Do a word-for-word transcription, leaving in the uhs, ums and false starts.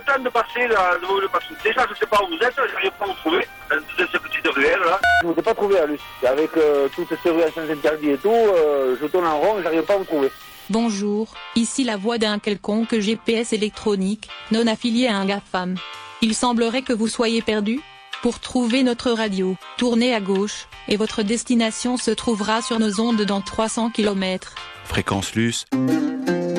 temps de passer là, de vous le passer. Déjà, je ne sais pas où vous êtes, je n'arrive pas à vous trouver, dans ces petites ruelles là. Je ne vous ai pas trouvé à Luce. Avec euh, toutes ces ruelles sans interdit et tout, euh, je tourne en rond et j'arrive pas à vous trouver. Bonjour, ici la voix d'un quelconque G P S électronique, non affilié à un GAFAM. Il semblerait que vous soyez perdu. Pour trouver notre radio, tournez à gauche, et votre destination se trouvera sur nos ondes dans trois cents kilomètres. Fréquence Luce.